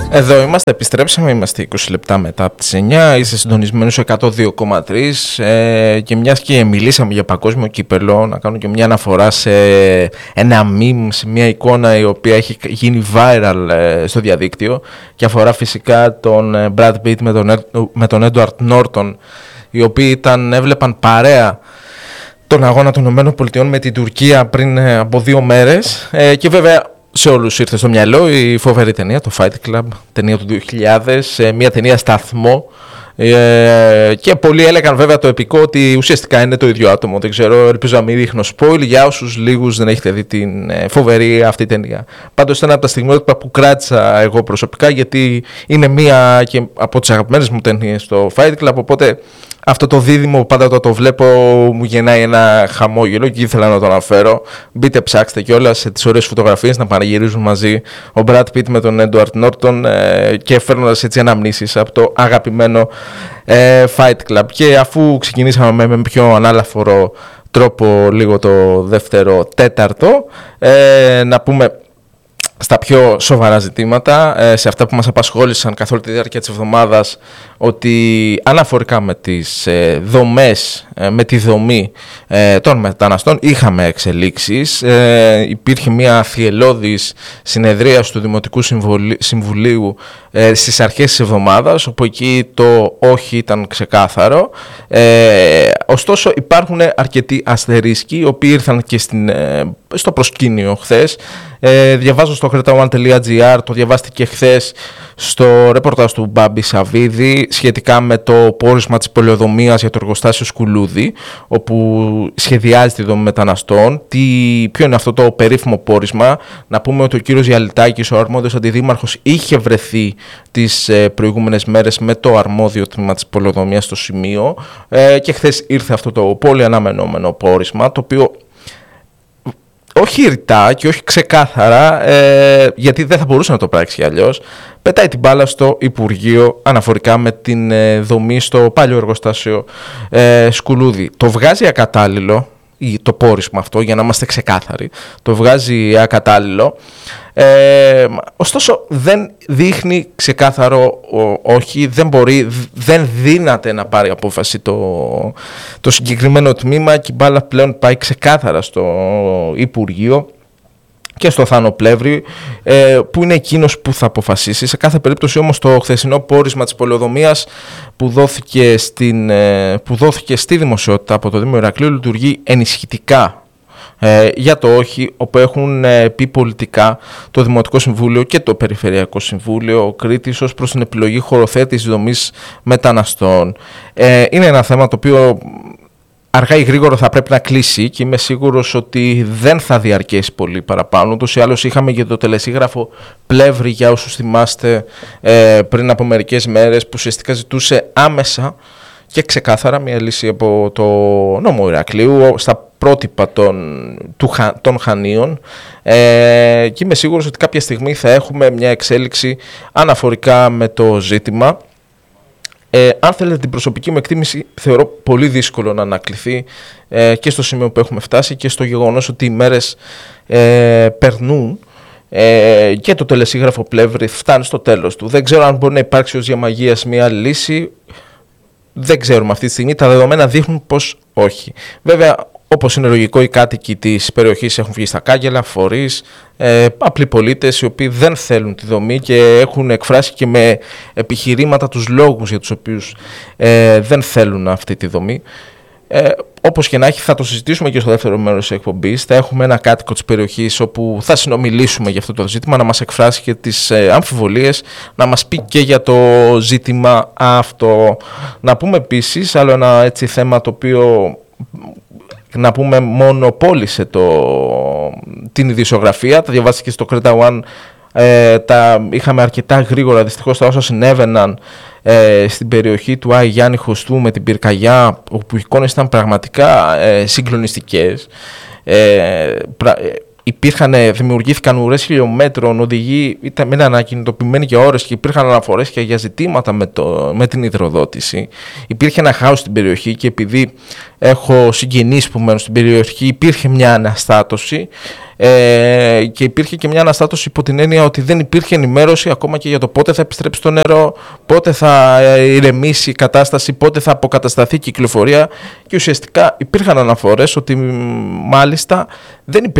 Εδώ είμαστε, επιστρέψαμε, είμαστε 20 λεπτά μετά από τις 9, είσαι συντονισμένος σε 102,3 και μιας και μιλήσαμε για παγκόσμιο κύπελλο, να κάνω και μια αναφορά σε ένα meme, σε μια εικόνα η οποία έχει γίνει viral στο διαδίκτυο και αφορά φυσικά τον Brad Pitt με τον Edward Norton, οι οποίοι έβλεπαν παρέα τον αγώνα των ΗΠΑ με την Τουρκία πριν από 2 μέρες και βέβαια σε όλους ήρθε στο μυαλό η φοβερή ταινία, το Fight Club, ταινία του 2000, μια ταινία σταθμό και πολλοί έλεγαν βέβαια το επικό ότι ουσιαστικά είναι το ίδιο άτομο. Δεν ξέρω, ελπίζω να μην δείχνω spoil για όσους λίγους δεν έχετε δει την φοβερή αυτή ταινία. Πάντως ήταν από τα στιγμιότυπα που κράτησα εγώ προσωπικά, γιατί είναι μία και από τις αγαπημένες μου ταινίες το Fight Club, οπότε αυτό το δίδυμο πάντα το βλέπω μου γεννάει ένα χαμόγελο και ήθελα να το αναφέρω. Μπείτε, ψάξτε κιόλας σε τις ωραίες φωτογραφίες να πανηγυρίζουν μαζί ο Brad Pitt με τον Edward Norton και φέρνοντας έτσι αναμνήσεις από το αγαπημένο Fight Club. Και αφού ξεκινήσαμε με πιο ανάλαφορο τρόπο λίγο το δεύτερο τέταρτο, να πούμε στα πιο σοβαρά ζητήματα, σε αυτά που μας απασχόλησαν καθ' όλη τη διάρκεια της εβδομάδας, ότι αναφορικά με τις δομές, με τη δομή των μεταναστών είχαμε εξελίξεις. Υπήρχε μια θυελλώδης συνεδρίαση του Δημοτικού Συμβουλίου στις αρχές της εβδομάδας, όπου εκεί το όχι ήταν ξεκάθαρο. Ωστόσο υπάρχουν αρκετοί αστερίσκοι, οι οποίοι ήρθαν και στο προσκήνιο χθες. Διαβάζω στο creta1.gr, το διαβάστηκε χθες στο ρεπορτάζ του Μπάμπη Σαββίδη σχετικά με το πόρισμα της πολεοδομίας για το εργοστάσιο Σκουλούδη, όπου σχεδιάζει τη δομή μεταναστών. Ποιο είναι αυτό το περίφημο πόρισμα? Να πούμε ότι ο κύριος Γιαλιτάκης, ο αρμόδιος αντιδήμαρχος, είχε βρεθεί τις προηγούμενες μέρες με το αρμόδιο τμήμα της πολεοδομίας στο σημείο και χθες ήρθε αυτό το πολύ αναμενόμενο πόρισμα, το οποίο όχι ρητά και όχι ξεκάθαρα, γιατί δεν θα μπορούσε να το πράξει αλλιώς, πετάει την μπάλα στο Υπουργείο αναφορικά με την δομή στο πάλιο εργοστάσιο Σκουλούδη. Το βγάζει ακατάλληλο, το πόρισμα αυτό, για να είμαστε ξεκάθαροι, το βγάζει ακατάλληλο, ωστόσο δεν δείχνει ξεκάθαρο όχι, δεν δύναται να πάρει απόφαση το συγκεκριμένο τμήμα και η μπάλα πλέον πάει ξεκάθαρα στο Υπουργείο και στο Θάνο Πλεύρη, που είναι εκείνος που θα αποφασίσει. Σε κάθε περίπτωση όμως το χθεσινό πόρισμα της πολεοδομίας που δόθηκε στη δημοσιότητα από το Δήμο Ηρακλείου λειτουργεί ενισχυτικά για το όχι, όπου έχουν πει πολιτικά το Δημοτικό Συμβούλιο και το Περιφερειακό Συμβούλιο Κρήτης ως προς την επιλογή χωροθέτησης δομής μεταναστών. Είναι ένα θέμα το οποίο αργά ή γρήγορα θα πρέπει να κλείσει και είμαι σίγουρος ότι δεν θα διαρκέσει πολύ παραπάνω. Ούτως ή άλλως είχαμε και το τελεσίγραφο Πλεύρη, για όσους θυμάστε, πριν από μερικές μέρες, που ουσιαστικά ζητούσε άμεσα και ξεκάθαρα μια λύση από το νόμο Ηρακλείου στα πρότυπα των Χανίων, και είμαι σίγουρος ότι κάποια στιγμή θα έχουμε μια εξέλιξη αναφορικά με το ζήτημα. Αν θέλετε την προσωπική μου εκτίμηση, θεωρώ πολύ δύσκολο να ανακληθεί και στο σημείο που έχουμε φτάσει και στο γεγονός ότι οι μέρες περνούν και το τελεσίγραφο Πλεύρη φτάνει στο τέλος του. Δεν ξέρω αν μπορεί να υπάρξει ως διαμαγείας μια άλλη λύση. Δεν ξέρουμε αυτή τη στιγμή. Τα δεδομένα δείχνουν πως όχι. Βέβαια, όπως είναι λογικό, οι κάτοικοι της περιοχής έχουν βγει στα κάγκελα, φορείς, απλοί πολίτες οι οποίοι δεν θέλουν τη δομή και έχουν εκφράσει και με επιχειρήματα τους λόγους για τους οποίους δεν θέλουν αυτή τη δομή. Όπως και να έχει, θα το συζητήσουμε και στο δεύτερο μέρος της εκπομπής. Θα έχουμε ένα κάτοικο της περιοχής όπου θα συνομιλήσουμε για αυτό το ζήτημα, να μας εκφράσει και τις αμφιβολίες, να μας πει και για το ζήτημα αυτό. Να πούμε επίσης άλλο ένα έτσι θέμα το οποίο, να πούμε, μονοπόλησε την ειδησιογραφία. Τα διαβάστηκε στο Creta One. Τα είχαμε αρκετά γρήγορα δυστυχώς τα όσα συνέβαιναν στην περιοχή του Άι Γιάννη Χωστού με την πυρκαγιά, όπου οι εικόνες ήταν πραγματικά συγκλονιστικές. δημιουργήθηκαν ουρές χιλιόμετρων, οδηγοί ήταν ακινητοποιημένοι για ώρες και υπήρχαν αναφορές και για ζητήματα με την υδροδότηση. Υπήρχε ένα χάος στην περιοχή και επειδή έχω συγγενείς που μένουν στην περιοχή, υπήρχε μια αναστάτωση και υπήρχε και μια αναστάτωση υπό την έννοια ότι δεν υπήρχε ενημέρωση ακόμα και για το πότε θα επιστρέψει το νερό, πότε θα ηρεμήσει η κατάσταση, πότε θα αποκατασταθεί η κυκλοφορία, και ουσιαστικά υπήρχαν αναφορές ότι μάλιστα δεν υπήρχε